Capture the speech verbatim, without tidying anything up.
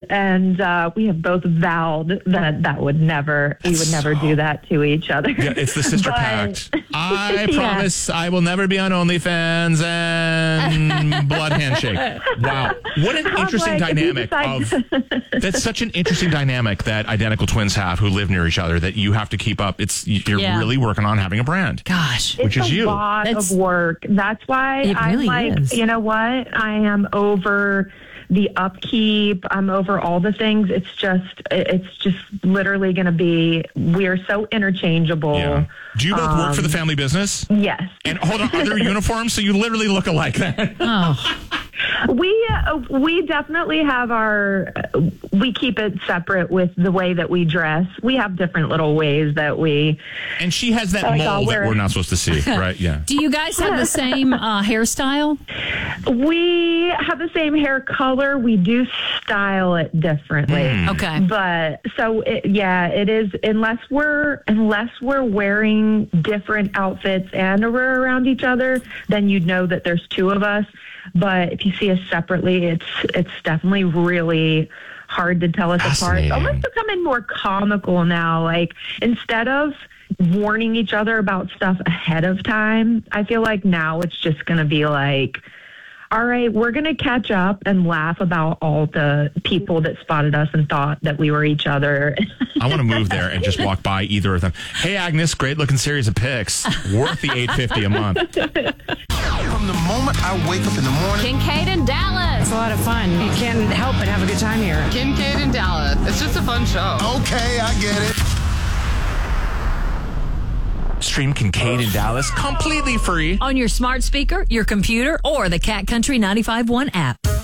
and uh, we have both vowed that that would never, we would never do that to each other. Yeah, it's the sister But- pact. I Yeah. promise I will never be on OnlyFans and blood handshake. Wow. What an I'm interesting like, if you dynamic decide- of that's such an interesting dynamic that identical twins have who live near each other that you have to keep up. It's you're Yeah. really working on having a brand. Gosh. Which it's is a you. lot That's- of work. That's why It I'm really like, is. you know what? I am over the upkeep. I'm over all the things. It's just, it's just literally going to be. We're so interchangeable. Yeah. Do you both work for the Um, family business? Yes. And hold on, are there uniforms? So you literally look alike then. Oh, We uh, we definitely have our. Uh, we keep it separate with the way that we dress. We have different little ways that we. And she has that Like, I'll mole that wear- we're not supposed to see, right? Yeah. do you guys have the same uh, hairstyle? We have the same hair color. We do style it differently. Mm. Okay. But so it, yeah, it is unless we're unless we're wearing different outfits and we're around each other, then you'd know that there's two of us. But if you see us separately, it's it's definitely really hard to tell us apart. It's Fascinating. almost becoming more comical now. Like instead of warning each other about stuff ahead of time, I feel like now it's just going to be like, all right, we're going to catch up and laugh about all the people that spotted us and thought that we were each other. I want to move there and just walk by either of them. Hey, Agnes, great looking series of pics. Worth the eight fifty a month. From the moment I wake up in the morning. Kincaid in Dallas. It's a lot of fun. You can't help but have a good time here. Kincaid in Dallas. It's just a fun show. Okay, I get it. Stream Kincaid in Dallas completely free. On your smart speaker, your computer, or the Cat Country ninety-five point one app.